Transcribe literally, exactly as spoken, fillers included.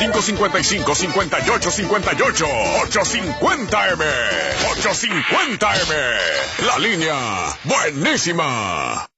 cinco cincuenta y cinco, cincuenta y ocho cincuenta y ocho. ochocientos cincuenta M. ochocientos cincuenta M. La línea buenísima.